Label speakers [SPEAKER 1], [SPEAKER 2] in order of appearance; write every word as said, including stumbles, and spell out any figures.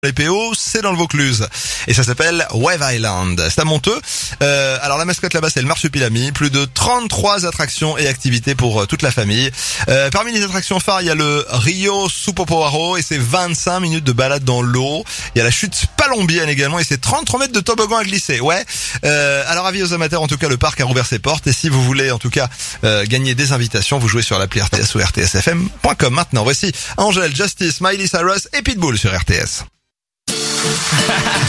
[SPEAKER 1] Les P O, c'est dans le Vaucluse et ça s'appelle Wave Island. C'est à Monteux. Euh, alors la mascotte là-bas c'est le marsupilami. Plus de trente-trois attractions et activités pour euh, toute la famille. Euh, parmi les attractions phares, il y a le Rio Supopoaro et c'est vingt-cinq minutes de balade dans l'eau. Il y a la chute palombienne également et c'est trente-trois mètres de toboggan à glisser. Ouais. Euh, alors avis aux amateurs, en tout cas le parc a rouvert ses portes et si vous voulez en tout cas euh, gagner des invitations, vous jouez sur l'appli R T S ou R T S F M point com. Maintenant voici Angèle, Justice, Miley Cyrus et Pitbull sur R T S.